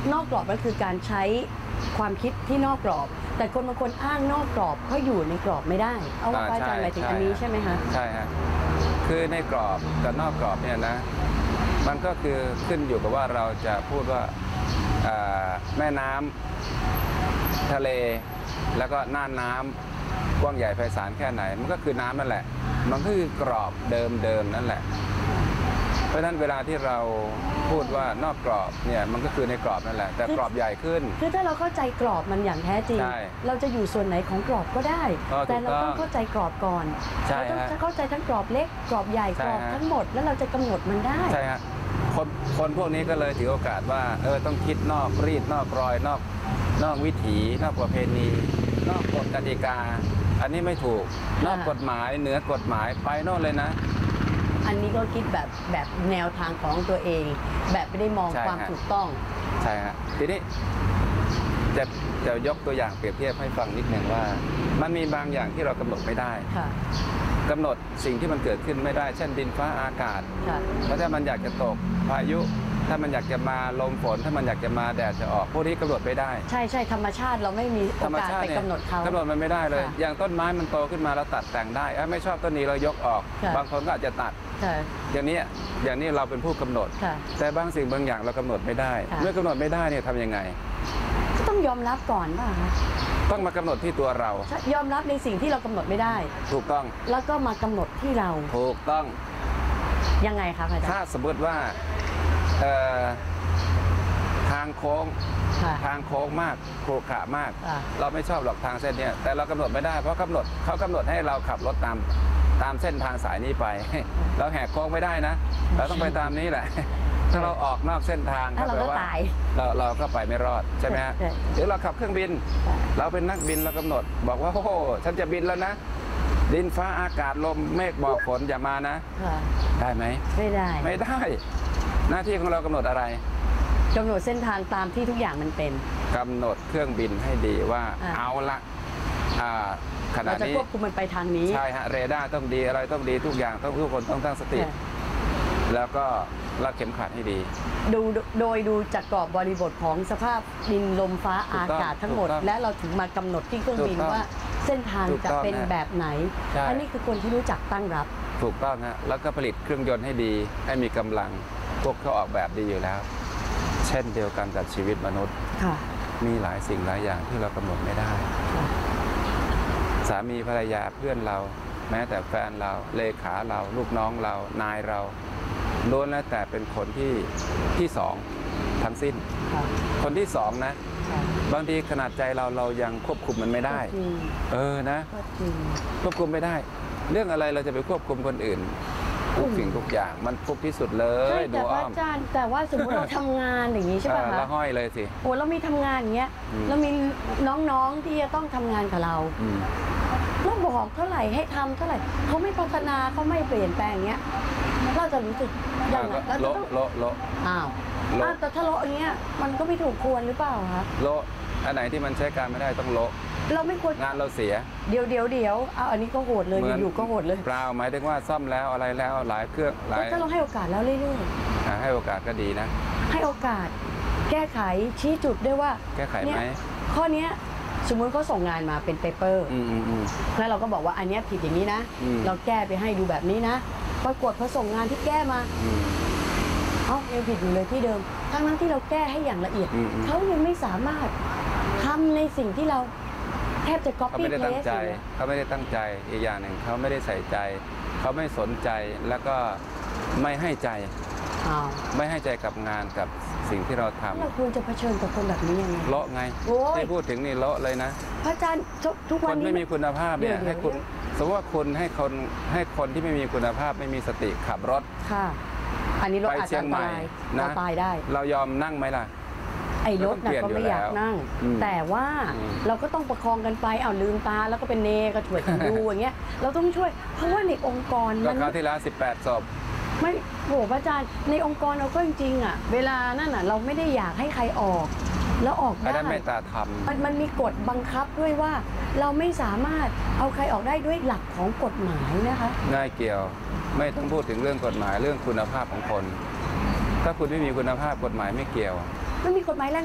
นอกกรอบก็คือการใช้ความคิดที่นอกกรอบ แต่คนบางคนอ้างนอกกรอบเพราะอยู่ในกรอบไม่ได้เอาว่าอาจารย์หมายถึงอันนี้ใช่ไหมคะใช่ฮะคือในกรอบกับนอกกรอบเนี่ยนะมันก็คือขึ้นอยู่กับว่าเราจะพูดว่าแม่น้ำทะเลแล้วก็น่านน้ำกว้างใหญ่ไพศาลแค่ไหนมันก็คือน้ำนั่นแหละมันก็คือกรอบเดิมนั่นแหละเพราะฉะนั้นเวลาที่เราพูดว่านอกกรอบเนี่ยมันก็คือในกรอบนั่นแหละแต่กรอบใหญ่ขึ้นคือถ้าเราเข้าใจกรอบมันอย่างแท้จริงเราจะอยู่ส่วนไหนของกรอบก็ได้แต่เราต้องเข้าใจกรอบก่อนเราต้องเข้าใจทั้งกรอบเล็กกรอบใหญ่กรอบทั้งหมดแล้วเราจะกำหนดมันได้ใช่ฮะคนพวกนี้ก็เลยถือโอกาสว่าต้องคิดนอกรีดนอกรอยนอกวิถีนอกประเพณีนอกกฎกติกาอันนี้ไม่ถูกนอกกฎหมายเหนือกฎหมายไปโน่นเลยนะอันนี้ก็คิดแบบแนวทางของตัวเองแบบไม่ได้มองความถูกต้องใช่ฮะทีนี้จะยกตัวอย่างเปรียบเทียบให้ฟังนิดหนึ่งว่ามันมีบางอย่างที่เรากำหนดไม่ได้กำหนดสิ่งที่มันเกิดขึ้นไม่ได้เช่นดินฟ้าอากาศเพราะถ้ามันอยากจะตกพายุถ้ามันอยากจะมาลมฝนถ้ามันอยากจะมาแดดจะออกพวกนี้กำหนดไม่ได้ใช่ธรรมชาติเราไม่มีโอกาสไปกำหนดเขากำหนดมันไม่ได้เลยอย่างต้นไม้มันโตขึ้นมาเราตัดแต่งได้ไม่ชอบต้นนี้เรายกออกบางคนก็อาจจะตัดอย่างนี้เราเป็นผู้กำหนดแต่บางสิ่งบางอย่างเรากำหนดไม่ได้เมื่อกำหนดไม่ได้เนี่ยทำยังไงก็ต้องยอมรับก่อนป่ะคะต้องมากำหนดที่ตัวเรายอมรับในสิ่งที่เรากำหนดไม่ได้ถูกต้องแล้วก็มากำหนดที่เราถูกต้องยังไงคะอาจารย์ถ้าสมมติว่าทางโค้งมากโขกขามากเราไม่ชอบหรอกทางเส้นนี้แต่เรากำหนดไม่ได้เพราะเขากำหนดให้เราขับรถตามเส้นทางสายนี้ไปเราแหกโค้งไม่ได้นะเราต้องไปตามนี้แหละถ้าเราออกนอกเส้นทางก็แปลว่าเราก็ไปไม่รอดใช่ไหมฮะหรือเราขับเครื่องบินเราเป็นนักบินเรากำหนดบอกว่าโอ้โหฉันจะบินแล้วนะดินฟ้าอากาศลมเมฆหมอกฝนอย่ามานะได้ไหมไม่ได้หน้าที่ของเรากำหนดอะไรกำหนดเส้นทางตามที่ทุกอย่างมันเป็นกำหนดเครื่องบินให้ดีว่าเอาละขณะนี้เราจะควบคุมมันไปทางนี้ใช่ฮะเรดาร์ต้องดีอะไรต้องดีทุกอย่างทุกคนต้องตั้งสติแล้วก็รัดเข็มขัดให้ดีดูจากกรอบบริบทของสภาพดินลมฟ้าอากาศทั้งหมดและเราถึงมากำหนดที่เครื่องบินว่าเส้นทางจะเป็นแบบไหนอันนี้คือคนที่รู้จักตั้งรับถูกต้องฮะแล้วก็ผลิตเครื่องยนต์ให้ดีให้มีกำลังพวกเขาออกแบบดีอยู่แล้วเช่นเดียวกันกับชีวิตมนุษย์มีหลายสิ่งหลายอย่างที่เรากำหนดไม่ได้สามีภรรยาเพื่อนเราแม้แต่แฟนเราเลขาเราลูกน้องเรานายเราล้วนแล้วแต่เป็นคนที่สองทั้งสิ้นคนที่สองนะบางทีขนาดใจเรายังควบคุมมันไม่ได้นะควบคุมไม่ได้เรื่องอะไรเราจะไปควบคุมคนอื่นทุกสิ่งทุกอย่างมันทุกที่สุดเลยแต่ว่าอาจารย์แต่ว่าสมมติเราทำงานอย่างนี้ใช่ไหมคะเราห้อยเลยสิโอ้เรามีทำงานอย่างเงี้ยเรามีน้องๆที่จะต้องทำงานกับเราเราบอกเท่าไหร่ให้ทำเท่าไหร่เขาไม่พัฒนาเขาไม่เปลี่ยนแปลงอย่างเงี้ยเราจะรู้สึกอย่างไรเราต้องโละแต่ถ้าโละอย่างเงี้ยมันก็ไม่ถูกควรหรือเปล่าคะโละอันไหนที่มันใช้การไม่ได้ต้องโละเราไม่ควรงานเราเสียเดี๋ยวเอาอันนี้ก็โหดเลยอยู่ก็โหดเลยเปล่าหมายถึงว่าซ่อมแล้วอะไรแล้วหลายเครื่องหลายถ้าเราให้โอกาสแล้วเรื่อยๆให้โอกาสก็ดีนะให้โอกาสแก้ไขชี้จุดด้วยว่าแก้ไขไหมข้อนี้สมมุติเขาส่งงานมาเป็นเปเปอร์แล้วเราก็บอกว่าอันนี้ผิดอย่างนี้นะเราแก้ไปให้ดูแบบนี้นะปรากฏพอส่งงานที่แก้มายังผิดอยู่เลยที่เดิมทั้งที่เราแก้ให้อย่างละเอียดเขายังไม่สามารถทำในสิ่งที่เราแทบจะ copy paste เขาไม่ได้ตั้งใจอีกอย่างหนึ่งเขาไม่ได้ใส่ใจเขาไม่สนใจแล้วก็ไม่ให้ใจกับงานกับสิ่งที่เราทำเราควรจะเผชิญกับคนแบบนี้ยังไงโละไงที่พูดถึงนี่โละเลยนะพระอาจารย์ทุกวันนี้คนไม่มีคุณภาพเนี่ยให้คุณสมมติว่าคุณให้คนที่ไม่มีคุณภาพไม่มีสติขับรถค่ะอันนี้รถอาจจะตายเราตายได้เรายอมนั่งไหมล่ะไอ้รถน่ะก็ไม่อยากนั่งแต่ว่าเราก็ต้องประคองกันไปลืมตาแล้วก็เป็นเนก็ช่วยกันดูอย่างเงี้ยเราต้องช่วยเพราะว่าในองค์กรมันก็ที่ละ18 ศพไม่โหพระอาจารย์ในองค์กรเราก็จริงๆเวลานั่นเราไม่ได้อยากให้ใครออกแล้วออกได้ไม่ตาทำมันมีกฎบังคับด้วยว่าเราไม่สามารถเอาใครออกได้ด้วยหลักของกฎหมายนะคะง่ายเกี่ยวไม่ต้องพูดถึงเรื่องกฎหมายเรื่องคุณภาพของคนถ้าคุณไม่มีคุณภาพกฎหมายไม่เกี่ยวมันมีกฎหมาย